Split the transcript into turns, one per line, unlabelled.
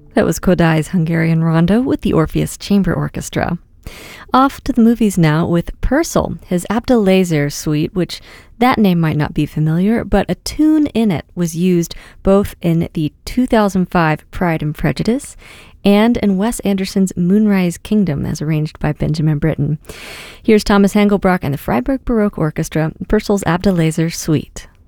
That was Kodai's Hungarian Rondo with the Orpheus Chamber Orchestra. Off to the movies now with Purcell, his Abdelaziz suite, which that name might not be familiar, but a tune in it was used both in the 2005 Pride and Prejudice and in Wes Anderson's Moonrise Kingdom, as arranged by Benjamin Britten. Here's Thomas Engelbrock and the Freiburg Baroque Orchestra, Purcell's Abdelaziz suite.